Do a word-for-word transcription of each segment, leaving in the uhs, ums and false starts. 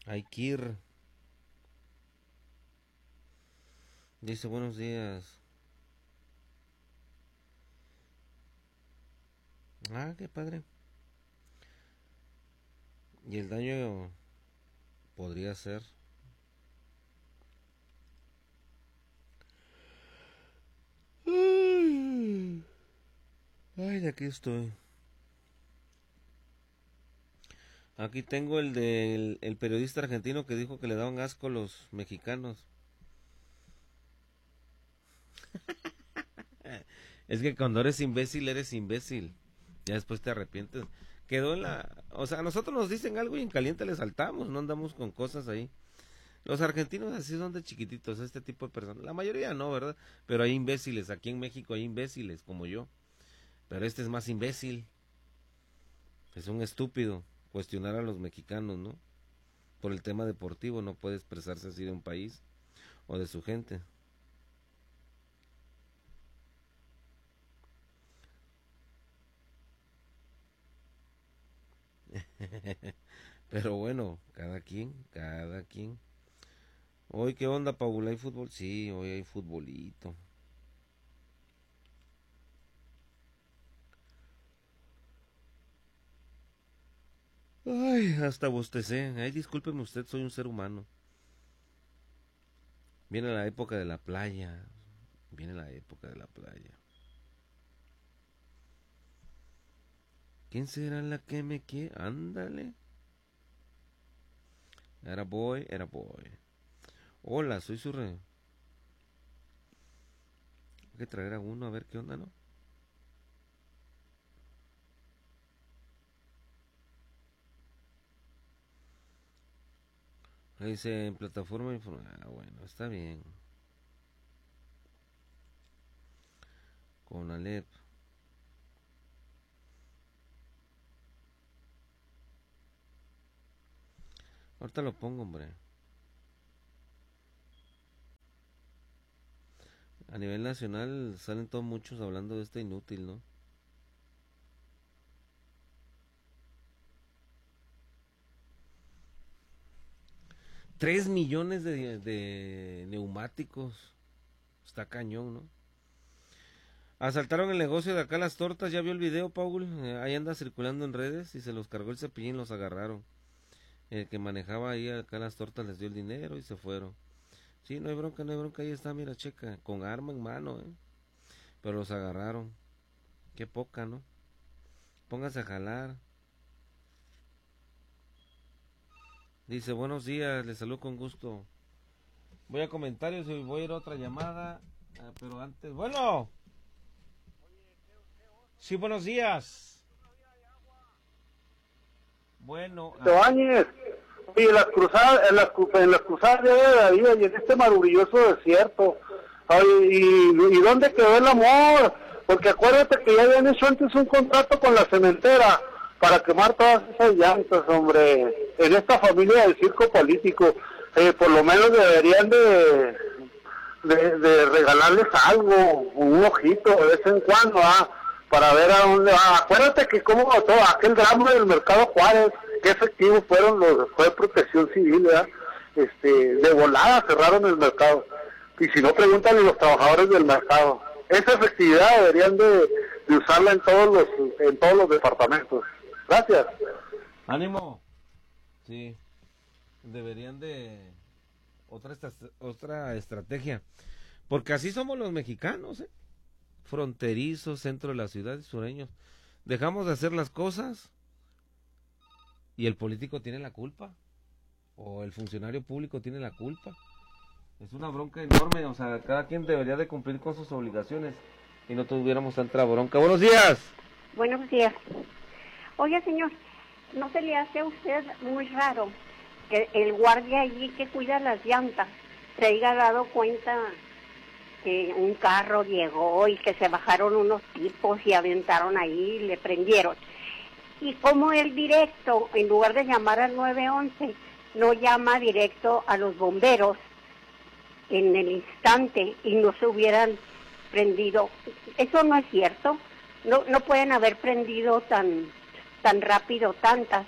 Aikir dice buenos días. Ah, qué padre. Y el daño podría ser. Ay, ay, de aquí estoy. Aquí tengo el del el periodista argentino que dijo que le daban asco los mexicanos. Es que cuando eres imbécil, eres imbécil. Ya después te arrepientes. Quedó en la... O sea, a nosotros nos dicen algo y en caliente le saltamos, no andamos con cosas ahí. Los argentinos así son de chiquititos, este tipo de personas. La mayoría no, ¿verdad? Pero hay imbéciles, aquí en México hay imbéciles como yo. Pero este es más imbécil. Es un estúpido cuestionar a los mexicanos, ¿no? Por el tema deportivo, no puede expresarse así de un país o de su gente. Pero bueno, cada quien, cada quien. Hoy, ¿qué onda, Paula? ¿Hay fútbol? Sí, hoy hay futbolito. Ay, hasta bostecé. Ay, discúlpeme usted, soy un ser humano. Viene la época de la playa. Viene la época de la playa. ¿Quién será la que me quiere? Ándale. Era boy, era boy. Hola, soy su re... Hay que traer a uno a ver qué onda, ¿no? Ahí dice en plataforma informática. Ah, bueno, está bien. Con Alep. Ahorita lo pongo, hombre. A nivel nacional salen todos muchos hablando de este inútil, ¿no? Tres millones de, de neumáticos. Está cañón, ¿no? Asaltaron el negocio de acá las tortas. ¿Ya vio el video, Paul? Eh, ahí anda circulando en redes y se los cargó el cepillín, los agarraron. El que manejaba ahí acá las tortas les dio el dinero y se fueron. Sí, no hay bronca, no hay bronca. Ahí está, mira, checa. Con arma en mano, ¿eh? Pero los agarraron. Qué poca, ¿no? Póngase a jalar. Dice, buenos días, les saludo con gusto. Voy a comentarios y voy a ir a otra llamada. Ah, pero antes, bueno. Sí, buenos días. Bueno. Te bañes. Y en las cruzadas, en las, en las cruzadas de la vida y en este maravilloso desierto. Ay, y, ¿y dónde quedó el amor? Porque acuérdate que ya habían hecho antes un contrato con la cementera para quemar todas esas llantas, hombre. En esta familia del circo político, eh, por lo menos deberían de, de, de regalarles algo, un ojito de vez en cuando, ¿ah? Para ver a dónde va. Acuérdate que como todo aquel drama del Mercado Juárez, qué efectivos fueron los, fue Protección Civil, ¿verdad? Este, de volada cerraron el mercado. Y si no, pregúntale a los trabajadores del mercado. Esa efectividad deberían de, de usarla en todos los en todos los departamentos. Gracias. Ánimo. Sí, deberían de otra esta- otra estrategia, porque así somos los mexicanos, ¿eh? Fronterizos, centro de la ciudad y sureños. Dejamos de hacer las cosas y el político tiene la culpa o el funcionario público tiene la culpa. Es una bronca enorme, o sea, cada quien debería de cumplir con sus obligaciones y no tuviéramos tanta bronca. Buenos días. Buenos días. Oiga, señor, ¿no se le hace a usted muy raro que el guardia allí que cuida las llantas se haya dado cuenta que un carro llegó y que se bajaron unos tipos y aventaron ahí y le prendieron? Y como él directo, en lugar de llamar al nueve once, no llama directo a los bomberos en el instante y no se hubieran prendido. Eso no es cierto. No, no pueden haber prendido tan tan rápido tantas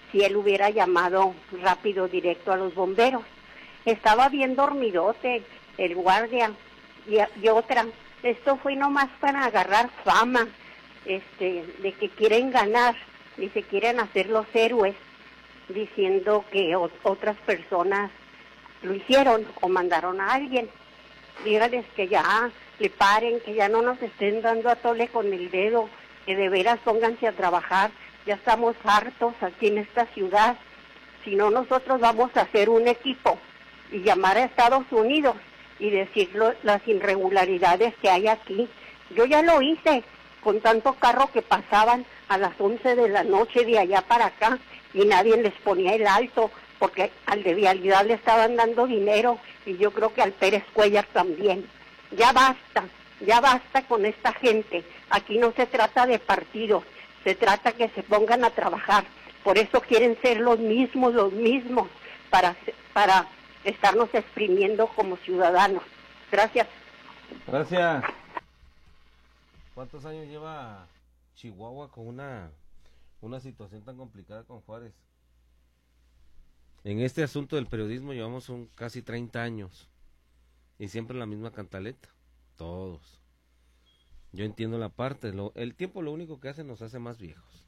si él hubiera llamado rápido, directo a los bomberos. Estaba bien dormidote el guardia y, y otra. Esto fue nomás para agarrar fama, este, de que quieren ganar y se quieren hacer los héroes, diciendo que o, otras personas lo hicieron o mandaron a alguien. Dígales que ya le paren, que ya no nos estén dando a tole con el dedo, que de veras pónganse a trabajar. Ya estamos hartos aquí en esta ciudad. Si no, nosotros vamos a hacer un equipo y llamar a Estados Unidos y decir lo, las irregularidades que hay aquí. Yo ya lo hice con tanto carro que pasaban a las once de la noche de allá para acá y nadie les ponía el alto, porque al de vialidad le estaban dando dinero y yo creo que al Pérez Cuellar también. Ya basta, ya basta con esta gente. Aquí no se trata de partidos, se trata que se pongan a trabajar. Por eso quieren ser los mismos, los mismos, para, para estarnos exprimiendo como ciudadanos. Gracias. Gracias. ¿Cuántos años lleva Chihuahua con una, una situación tan complicada con Juárez? En este asunto del periodismo llevamos un casi treinta años y siempre la misma cantaleta, todos. Yo entiendo la parte, lo, el tiempo lo único que hace nos hace más viejos.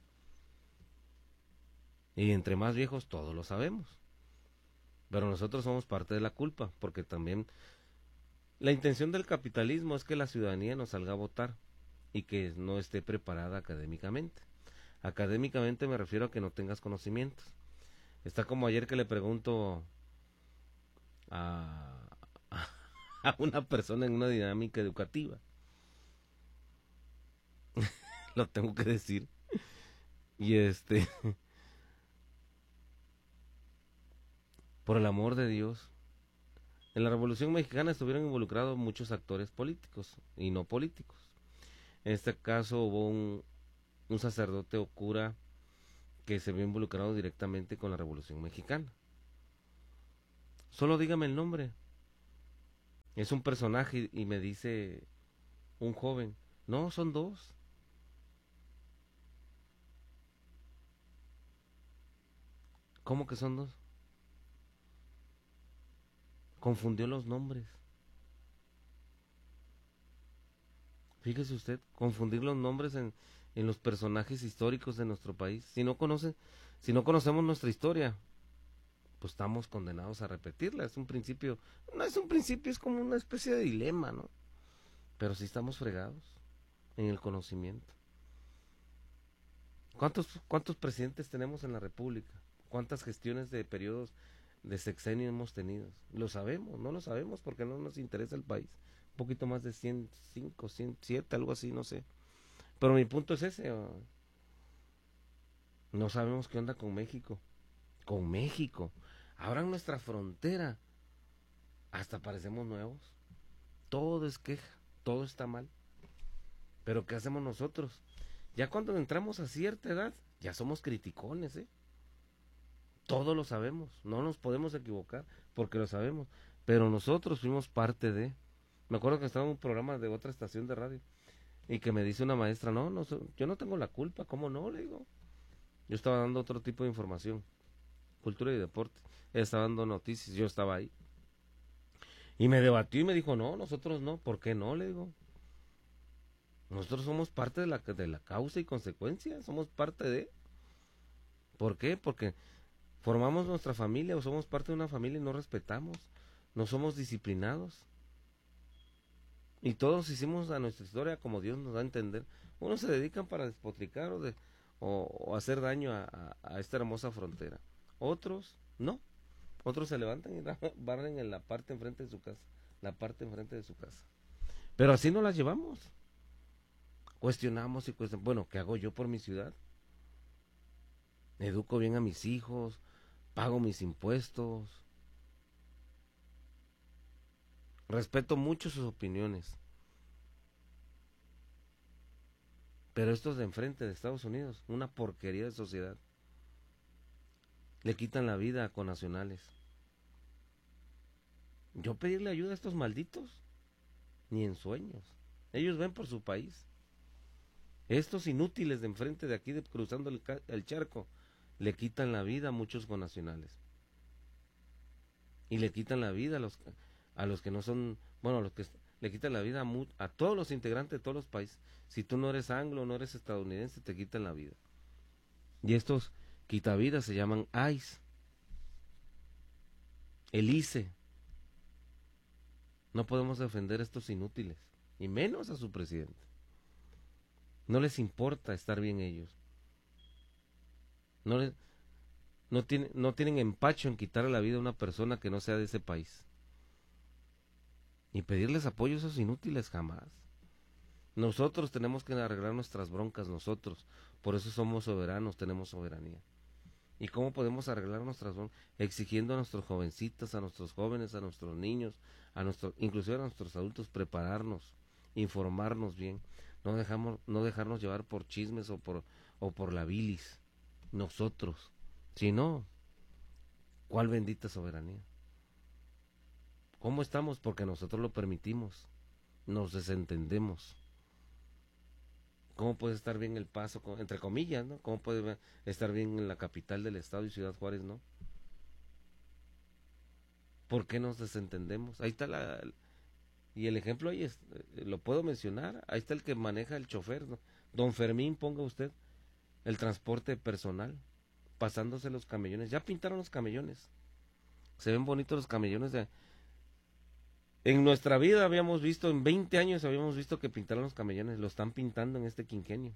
Y entre más viejos todos lo sabemos. Pero nosotros somos parte de la culpa, porque también la intención del capitalismo es que la ciudadanía nos salga a votar y que no esté preparada académicamente. Académicamente me refiero a que no tengas conocimientos. Está como ayer que le pregunto a, a una persona en una dinámica educativa. Lo tengo que decir. Y este... por el amor de Dios, en la Revolución Mexicana estuvieron involucrados muchos actores políticos y no políticos. En este caso hubo un, un sacerdote o cura que se vio involucrado directamente con la Revolución Mexicana. Solo dígame el nombre. Es un personaje y me dice un joven, no, son dos. ¿Cómo que son dos? Confundió los nombres. Fíjese usted, confundir los nombres en, en los personajes históricos de nuestro país. Si no conoce, si no conocemos nuestra historia, pues estamos condenados a repetirla. Es un principio, no es un principio, es como una especie de dilema, ¿no? Pero sí estamos fregados en el conocimiento. ¿Cuántos, cuántos presidentes tenemos en la República? ¿Cuántas gestiones de periodos de sexenio hemos tenido? Lo sabemos, no lo sabemos porque no nos interesa el país. Un poquito más de ciento cinco, ciento siete, algo así, no sé. Pero mi punto es ese. ¿O? No sabemos qué onda con México. Con México. Ahora en nuestra frontera hasta parecemos nuevos. Todo es queja, todo está mal. Pero ¿qué hacemos nosotros? Ya cuando entramos a cierta edad, ya somos criticones, ¿eh? Todo lo sabemos, no nos podemos equivocar porque lo sabemos, pero nosotros fuimos parte de... Me acuerdo que estaba en un programa de otra estación de radio y que me dice una maestra, no, no, yo no tengo la culpa, ¿cómo no? Le digo, yo estaba dando otro tipo de información, cultura y deporte, ella estaba dando noticias, yo estaba ahí. Y me debatió y me dijo, no, nosotros no, ¿por qué no? Le digo, nosotros somos parte de la, de la causa y consecuencia, somos parte de... ¿Por qué? Porque... formamos nuestra familia o somos parte de una familia y no respetamos, no somos disciplinados. Y todos hicimos a nuestra historia como Dios nos da a entender. Unos se dedican para despotricar o, de, o, o hacer daño a, a, a esta hermosa frontera. Otros no. Otros se levantan y barren en la parte enfrente de su casa, la parte enfrente de su casa. Pero así no las llevamos. Cuestionamos y cuestionamos. Bueno, ¿qué hago yo por mi ciudad? Educo bien a mis hijos, pago mis impuestos, respeto mucho sus opiniones, pero estos de enfrente de Estados Unidos, una porquería de sociedad, le quitan la vida a connacionales. Yo pedirle ayuda a estos malditos, ni en sueños. Ellos ven por su país. Estos inútiles de enfrente de aquí, de, cruzando el, el charco, le quitan la vida a muchos connacionales. Y le quitan la vida a los, a los que no son, bueno, a los que le quitan la vida a, mu, a todos los integrantes de todos los países. Si tú no eres anglo, no eres estadounidense, te quitan la vida. Y estos quitavidas se llaman ICE, el I C E. No podemos defender a estos inútiles, y menos a su presidente. No les importa estar bien ellos. No les, no tiene, no tienen empacho en quitarle la vida a una persona que no sea de ese país. Y pedirles apoyo a esos inútiles jamás. Nosotros tenemos que arreglar nuestras broncas, nosotros. Por eso somos soberanos, tenemos soberanía. ¿Y cómo podemos arreglar nuestras broncas? Exigiendo a nuestros jovencitas, a nuestros jóvenes, a nuestros niños, a nuestros, inclusive a nuestros adultos, prepararnos, informarnos bien, no dejamos, no dejarnos llevar por chismes o por, o por la bilis, nosotros. Si no, ¿cuál bendita soberanía? ¿Cómo estamos? Porque nosotros lo permitimos, nos desentendemos. ¿Cómo puede estar bien El Paso, entre comillas, ¿no? ¿Cómo puede estar bien en la capital del estado y Ciudad Juárez, no? ¿Por qué nos desentendemos? Ahí está la... Y el ejemplo ahí es, lo puedo mencionar, ahí está el que maneja el chofer, ¿no? Don Fermín, ponga usted, el transporte personal, pasándose los camellones. Ya pintaron los camellones. Se ven bonitos los camellones de... En nuestra vida habíamos visto, en veinte años habíamos visto que pintaron los camellones, lo están pintando en este quinquenio.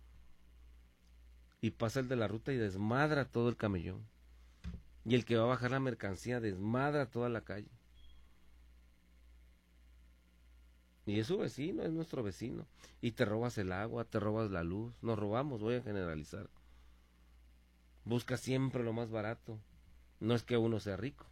Y pasa el de la ruta y desmadra todo el camellón. Y el que va a bajar la mercancía desmadra toda la calle. Y es su vecino, es nuestro vecino. Y te robas el agua, te robas la luz, nos robamos, voy a generalizar. Busca siempre lo más barato. No es que uno sea rico.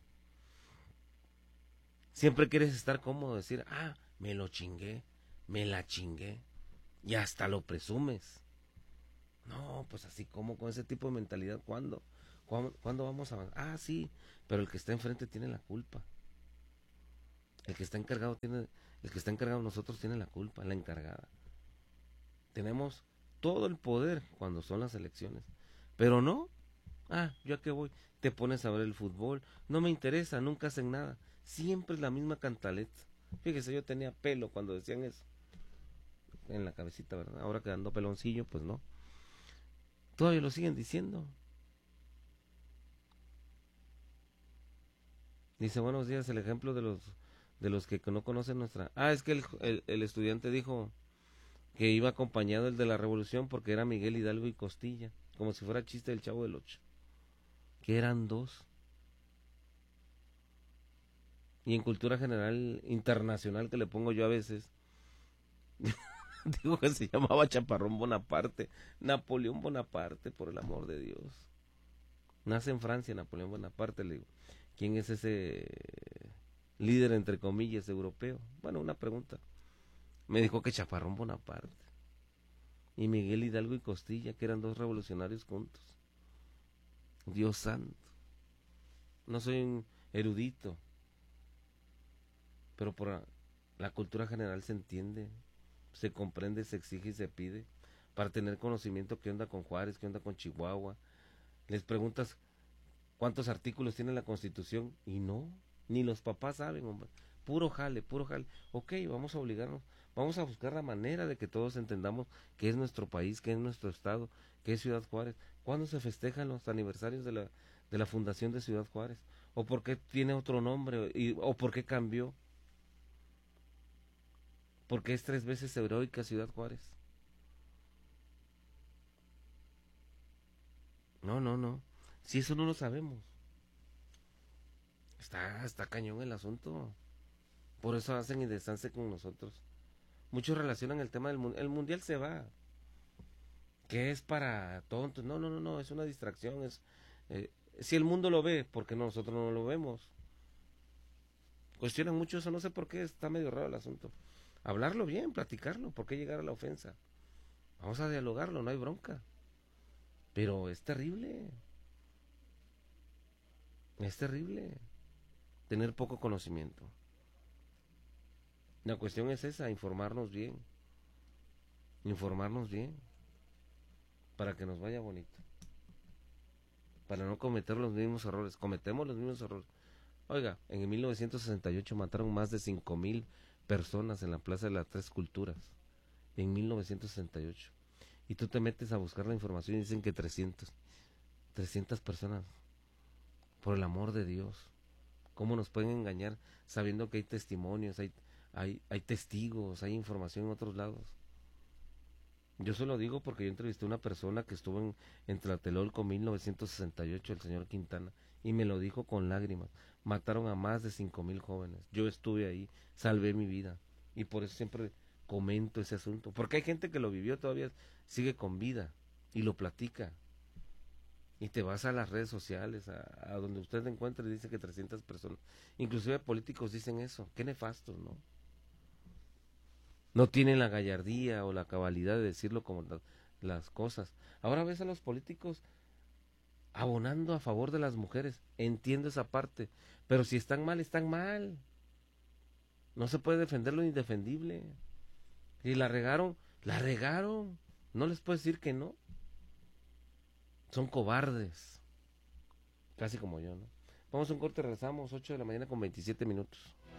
Siempre quieres estar cómodo, decir, ah, me lo chingué, me la chingué, y hasta lo presumes. No, pues así como con ese tipo de mentalidad, ¿cuándo? ¿Cuándo, ¿cuándo vamos a avanzar? Ah, sí, pero el que está enfrente tiene la culpa. El que está encargado tiene, el que está encargado de nosotros tiene la culpa, la encargada. Tenemos todo el poder cuando son las elecciones, pero no, ah, yo a qué voy, te pones a ver el fútbol, no me interesa, nunca hacen nada. Siempre es la misma cantaleta. Fíjese, yo tenía pelo cuando decían eso. En la cabecita, ¿verdad? Ahora quedando peloncillo, pues no. Todavía lo siguen diciendo. Dice, buenos días, el ejemplo de los de los que no conocen nuestra... Ah, es que el, el, el estudiante dijo que iba acompañado el de la revolución porque era Miguel Hidalgo y Costilla. Como si fuera chiste del Chavo del Ocho. Que eran dos. Y en cultura general internacional que le pongo yo a veces, digo que se llamaba Chaparrón Bonaparte, Napoleón Bonaparte, por el amor de Dios. Nace en Francia Napoleón Bonaparte, le digo, ¿quién es ese líder entre comillas europeo? Bueno, una pregunta. Me dijo que Chaparrón Bonaparte. Y Miguel Hidalgo y Costilla, que eran dos revolucionarios juntos. Dios santo. No soy un erudito, pero por la cultura general se entiende, se comprende, se exige y se pide, para tener conocimiento qué onda con Juárez, qué onda con Chihuahua. Les preguntas cuántos artículos tiene la Constitución, y no, ni los papás saben, hombre. Puro jale, puro jale. Ok, vamos a obligarnos, vamos a buscar la manera de que todos entendamos qué es nuestro país, qué es nuestro estado, qué es Ciudad Juárez, cuándo se festejan los aniversarios de la, de la fundación de Ciudad Juárez, o por qué tiene otro nombre, y, o por qué cambió. Porque es tres veces heroica Ciudad Juárez. No, no, no. Si eso no lo sabemos. Está, está cañón el asunto. Por eso hacen y deshancen con nosotros. Muchos relacionan el tema del mundial. El mundial se va. Que es para tontos. No, no, no, no. Es una distracción. Es, eh, si el mundo lo ve, ¿por qué nosotros no lo vemos? Cuestionan mucho eso. No sé por qué. Está medio raro el asunto. Hablarlo bien, platicarlo, ¿por qué llegar a la ofensa? Vamos a dialogarlo, no hay bronca. Pero es terrible. Es terrible tener poco conocimiento. La cuestión es esa, informarnos bien. Informarnos bien para que nos vaya bonito. para no cometer los mismos errores. Cometemos los mismos errores. Oiga, en mil novecientos sesenta y ocho mataron más de cinco mil personas en la Plaza de las Tres Culturas. En mil novecientos sesenta y ocho. Y tú te metes a buscar la información y dicen que trescientas. trescientas personas. Por el amor de Dios. ¿Cómo nos pueden engañar sabiendo que hay testimonios, hay, hay, hay testigos, hay información en otros lados? Yo se lo digo porque yo entrevisté a una persona que estuvo en, en Tlatelolco en mil novecientos sesenta y ocho, el señor Quintana, y me lo dijo con lágrimas. Mataron a más de cinco mil jóvenes. Yo estuve ahí, salvé mi vida. Y por eso siempre comento ese asunto. Porque hay gente que lo vivió, todavía sigue con vida y lo platica. Y te vas a las redes sociales, a, a donde usted te encuentre y dice que trescientas personas. Inclusive políticos dicen eso. Qué nefastos, ¿no? No tienen la gallardía o la cabalidad de decirlo como la, las cosas. Ahora ves a los políticos abonando a favor de las mujeres. Entiendo esa parte. Pero si están mal, están mal. No se puede defender lo indefendible. Si la regaron, la regaron. No les puedo decir que no. Son cobardes. Casi como yo, ¿no? Vamos a un corte, regresamos, ocho de la mañana con veintisiete minutos.